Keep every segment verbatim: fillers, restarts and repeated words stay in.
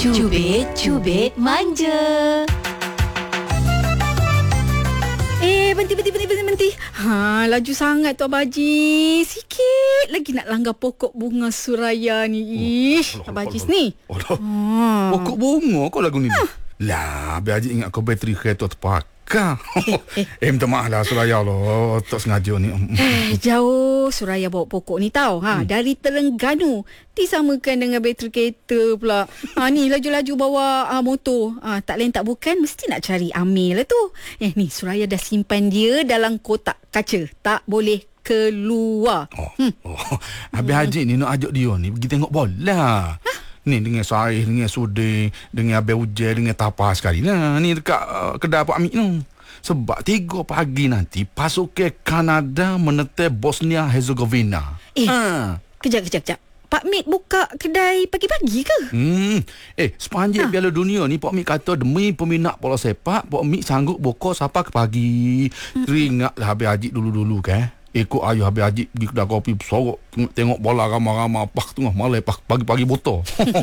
Cubit-cubit manja. Eh, berhenti, berhenti, berhenti, berhenti, berhenti. Ha, laju sangat tu Abang Haji. Sikit lagi nak langgar pokok bunga suraya ni. Ish, Abang Haji ni. Ha. Pokok bunga kau lagu ni. Ha. Lah, Abang Haji ingat kau bateri kereta terpakai. Eh, eh. eh, minta maaf lah Suraya lah. Tak sengaja ni. Eh, jauh Suraya bawa pokok ni tau. Ha, hmm. Dari Terengganu. Disamakan dengan bateri kereta pula. Ha, ni laju-laju bawa ha, motor. Ha, tak lain tak bukan, mesti nak cari Amir lah tu. Eh, ni Suraya dah simpan dia dalam kotak kaca. Tak boleh keluar. Oh, hmm. oh. Habis hmm. Haji ni nak ajak dia ni pergi tengok bola. Ha? Ni dengan Saif, dengan Sudi, dengan Abel Ujar, dengan Tapa sekali lah. Ni dekat uh, kedai Pak Amik tu. Sebab tiga pagi nanti pasukan Kanada menetai Bosnia Herzegovina. Eh, ha. kejap, kejap, kejap. Pak Mik buka kedai pagi-pagi ke? Hmm. Eh, sepanjang ha. Piala Dunia ni Pak Mik kata demi peminat bola sepak, Pak Mik sanggup buka sampai ke pagi. Hmm. Teringatlah Habib Haji dulu-dulu kan. Ikut ayah Habib Haji pergi kedai kopi bersorok tengok, tengok bola ramai-ramai pak tengah malam pak pagi-pagi botol.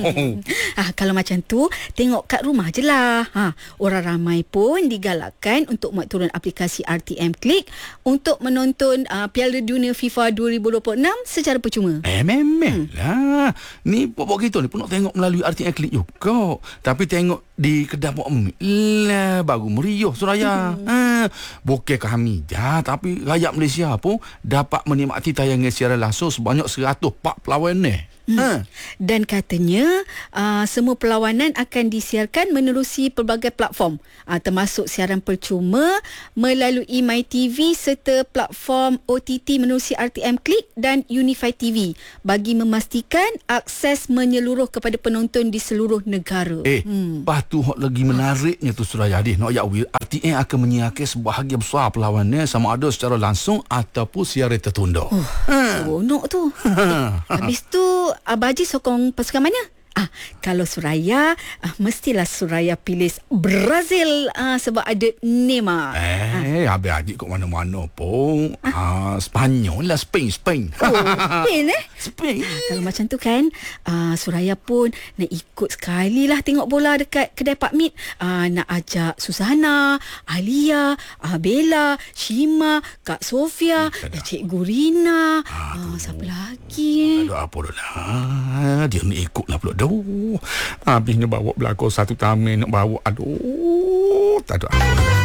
Ah, kalau macam tu tengok kat rumah je lah. Ha, orang ramai pun digalakkan untuk buat turun aplikasi R T M Click untuk menonton uh, Piala Dunia FIFA dua ribu dua puluh enam secara percuma. Eh memang hmm. lah. Ni pokok kita ni pun nak tengok melalui R T M Click juga. Tapi tengok di kedai Pak Mik lah baru meriah Suraya. Hmm. Ha, bukan kami je tapi rakyat Malaysia pun dapat menikmati tayangan secara langsung sebanyak seratus empat perlawanan. Hmm. Ha. Dan katanya uh, semua perlawanan akan disiarkan menerusi pelbagai platform uh, termasuk siaran percuma melalui MyTV serta platform O T T menerusi R T M Click dan Unify T V bagi memastikan akses menyeluruh kepada penonton di seluruh negara. Eh, hmm. lepas tu lagi menariknya tu Suraya Adih nak yakwi R T M akan menyiarkan sebahagian besar perlawanan sama ada secara langsung ataupun siaran tertunda. Oh, ha. Seronok tu. Habis tu Abang Haji sokong pasukan mana? Ah, kalau Suraya, ah, mestilah Suraya pilih Brazil ah, sebab ada Neymar. Eh, ah. Habis Haji kat mana-mana pun. Ah, ah Spanyol lah, Spain, Spain. Oh, Spain eh? Spain. Ah, kalau macam tu kan, ah, Suraya pun nak ikut sekali lah tengok bola dekat kedai Pak Mit. Ah, nak ajak Susana, Alia, ah, Bella, Shima, Kak Sofia, eh, Cikgu Rina. Ah, siapa lagi? Aduh, apa dah lah. Dia nak ikut lah pula dah. Habisnya bawa belakang satu taman nak bawa. Aduh, tak ada apa.